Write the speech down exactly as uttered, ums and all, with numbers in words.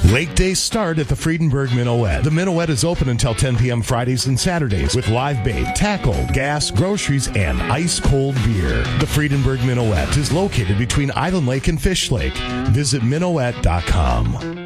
Lake days start at the Friedenberg Minuet. The Minuet is open until ten p.m. Fridays and Saturdays with live bait, tackle, gas, groceries, and ice-cold beer. The Friedenberg Minuet is located between Island Lake and Fish Lake. Visit minuet dot com.